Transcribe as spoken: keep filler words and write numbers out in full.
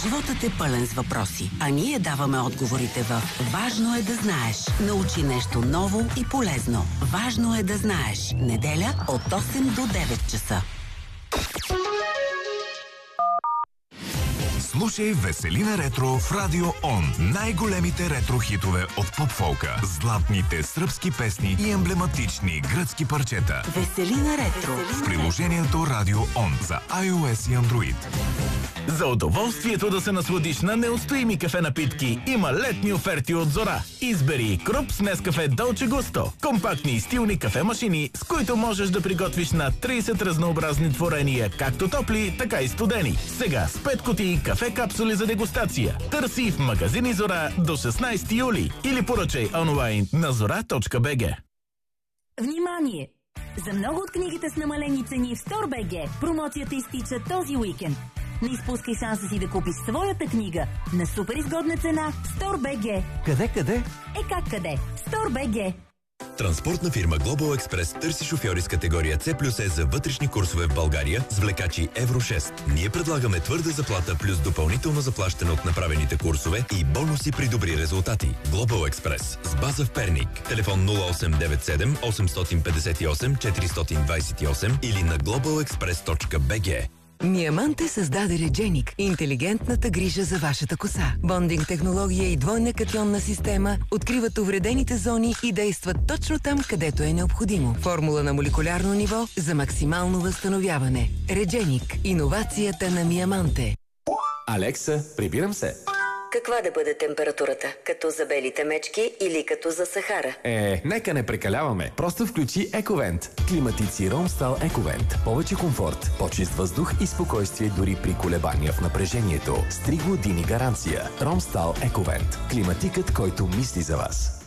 Животът е пълен с въпроси, а ние даваме отговорите в Важно е да знаеш. Научи нещо ново и полезно. Важно е да знаеш. Неделя от осем до девет часа. Слушай Веселина Ретро в Радио Он. Най-големите ретро хитове от поп-фолка. Златните сръбски песни и емблематични гръцки парчета. Веселина Ретро. В приложението Радио Он за iOS и Android. За удоволствието да се насладиш на неустоими кафе напитки има летни оферти от Зора. Избери Круп с Нескафе Долче Густо. Компактни и стилни кафе-машини, с които можеш да приготвиш на трийсет разнообразни творения, както топли, така и студени. Сега с пет кутии кафе капсули за дегустация. Търси в магазини Зора до шестнайсети юли или поръчай онлайн на зора точка би джи. Внимание! За много от книгите с намалени цени в Store.bg промоцията изтича този уикенд. Не изпускай шанса си да купиш своята книга на супер изгодна цена в Store.bg. Къде, къде? Е как къде? Store.bg. Транспортна фирма Global Express търси шофьори с категория С плюс Е за вътрешни курсове в България с влекачи Евро шест. Ние предлагаме твърда заплата плюс допълнително заплащане от направените курсове и бонуси при добри резултати. Global Express с база в Перник. Телефон нула осем девет седем осем пет осем четири двадесет и осем или на глобал експрес точка би джи. Миаманте създаде Редженик – интелигентната грижа за вашата коса. Бондинг технология и двойна катионна система откриват увредените зони и действат точно там, където е необходимо. Формула на молекулярно ниво за максимално възстановяване. Редженик – иновацията на Миаманте. Алекса, прибирам се. Каква да бъде температурата? Като за белите мечки или като за Сахара? Е, нека не прекаляваме. Просто включи Ековент. Климатици Ромстал Ековент. Повече комфорт, по-чист въздух и спокойствие дори при колебания в напрежението. С три години гаранция. Ромстал Ековент. Климатикът, който мисли за вас.